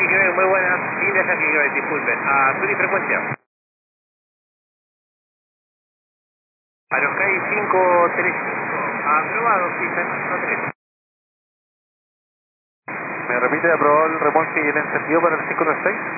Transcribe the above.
Yankee Quebec, muy buenas. India Yankee Quebec, disculpen. A sur y frecuencia. Aerosky 535. Aprobado, sí, está en 5-3. ¿Me repite aprobado el remolque y el encendido para el 536?